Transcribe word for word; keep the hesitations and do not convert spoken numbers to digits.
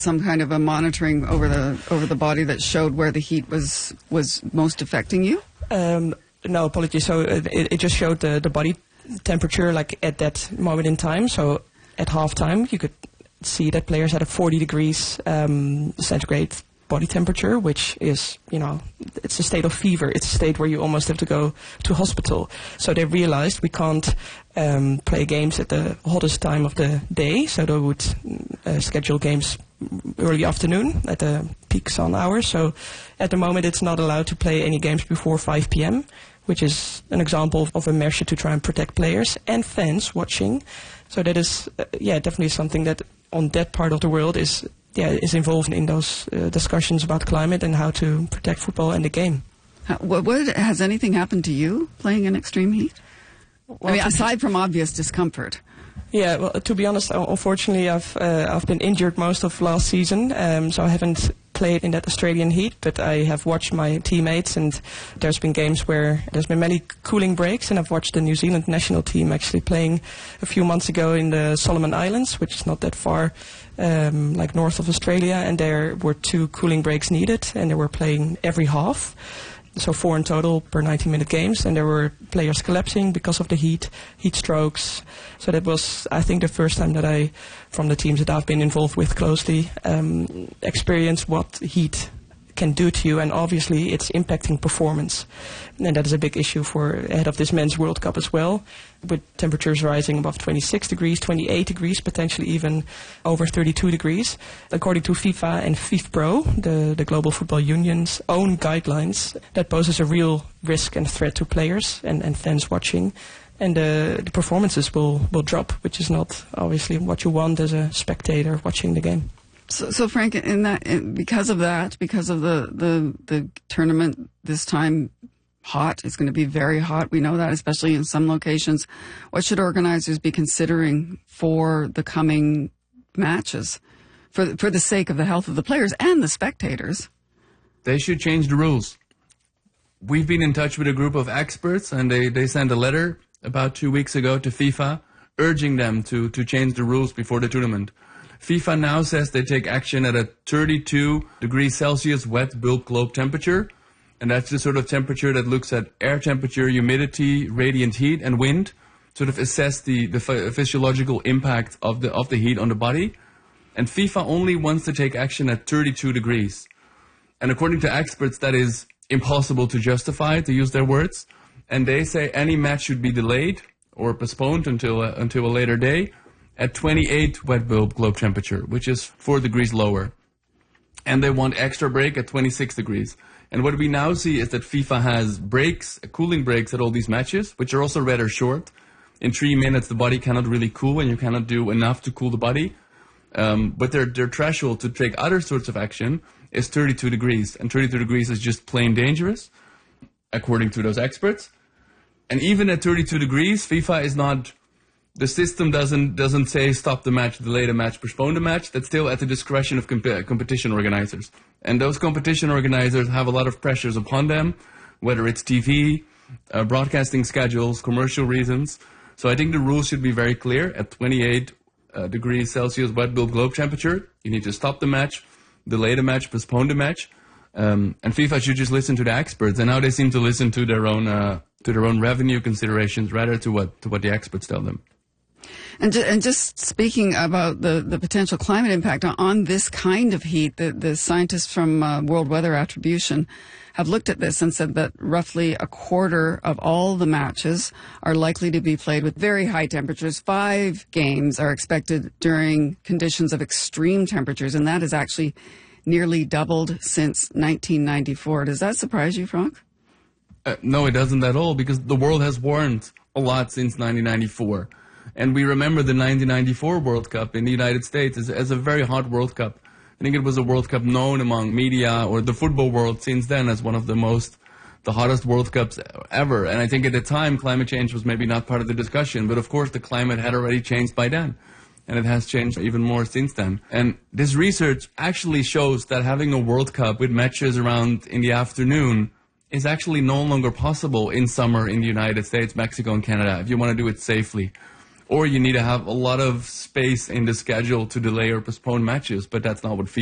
some kind of a monitoring over the over the body that showed where the heat was was most affecting you? Um, no, apologies. So it, it just showed the, the body temperature like at that moment in time. So at halftime, you could see that players had a forty degrees um, centigrade body temperature, which is, you know, it's a state of fever. It's a state where you almost have to go to hospital. So they realized we can't um, play games at the hottest time of the day. So they would uh, schedule games early afternoon at the peak sun hours. So at the moment it's not allowed to play any games before five p.m., which is an example of a measure to try and protect players and fans watching. So that is, uh, yeah, definitely something that on that part of the world is yeah, is involved in those uh, discussions about climate and how to protect football and the game. How, what, what, has anything happened to you playing in extreme heat? Well, I mean, aside from obvious discomfort. Yeah, well, to be honest, unfortunately, I've uh, I've been injured most of last season, um, so I haven't played in that Australian heat, but I have watched my teammates, and there's been games where there's been many cooling breaks, and I've watched the New Zealand national team actually playing a few months ago in the Solomon Islands, which is not that far, um, like north of Australia, and there were two cooling breaks needed, and they were playing every half. So four in total per ninety-minute games, and there were players collapsing because of the heat, heat strokes. So that was, I think, the first time that I, from the teams that I've been involved with closely, um, experienced what heat can do to you, and obviously it's impacting performance. And that is a big issue for ahead of this men's World Cup as well, with temperatures rising above twenty-six degrees, twenty-eight degrees, potentially even over thirty-two degrees. According to FIFA and FIFPro, the, the Global Football Union's own guidelines, that poses a real risk and threat to players and, and fans watching. And uh, the performances will, will drop, which is not obviously what you want as a spectator watching the game. So, so Frank, in that, in, because of that, because of the, the, the tournament this time, hot, it's going to be very hot. We know that, especially in some locations. What should organizers be considering for the coming matches, for for the sake of the health of the players and the spectators? They should change the rules. We've been in touch with a group of experts, and they, they sent a letter about two weeks ago to FIFA urging them to, to change the rules before the tournament. FIFA now says they take action at a thirty-two degrees Celsius wet bulb globe temperature, and that's the sort of temperature that looks at air temperature, humidity, radiant heat, and wind, sort of assess the, the physiological impact of the of the heat on the body. And FIFA only wants to take action at thirty-two degrees. And according to experts, that is impossible to justify, to use their words. And they say any match should be delayed or postponed until uh, until a later day at twenty-eight wet bulb globe temperature, which is four degrees lower. And they want extra break at twenty-six degrees. And what we now see is that FIFA has breaks, cooling breaks at all these matches, which are also rather short. In three minutes, the body cannot really cool, and you cannot do enough to cool the body. Um, but their, their threshold to take other sorts of action is thirty-two degrees. And thirty-two degrees is just plain dangerous, according to those experts. And even at thirty-two degrees, FIFA is not... The system doesn't doesn't say stop the match, delay the match, postpone the match. That's still at the discretion of comp- competition organizers. And those competition organizers have a lot of pressures upon them, whether it's T V, uh, broadcasting schedules, commercial reasons. So I think the rules should be very clear. At twenty-eight uh, degrees Celsius wet bulb globe temperature, you need to stop the match, delay the match, postpone the match. Um, and FIFA should just listen to the experts. And now they seem to listen to their own uh, to their own revenue considerations rather to what to what the experts tell them. And, ju- and just speaking about the, the potential climate impact on, on this kind of heat, the, the scientists from uh, World Weather Attribution have looked at this and said that roughly a quarter of all the matches are likely to be played with very high temperatures. Five games are expected during conditions of extreme temperatures, and that has actually nearly doubled since nineteen ninety-four. Does that surprise you, Frank? Uh, no, it doesn't at all, because the world has warmed a lot since nineteen ninety-four. And we remember the nineteen ninety-four World Cup in the United States as, as a very hot World Cup. I think it was a World Cup known among media or the football world since then as one of the most, the hottest World Cups ever. And I think at the time, climate change was maybe not part of the discussion, but of course the climate had already changed by then. And it has changed even more since then. And this research actually shows that having a World Cup with matches around in the afternoon is actually no longer possible in summer in the United States, Mexico, and Canada, if you want to do it safely. or you need to have a lot of space in the schedule to delay or postpone matches, but that's not what FIFA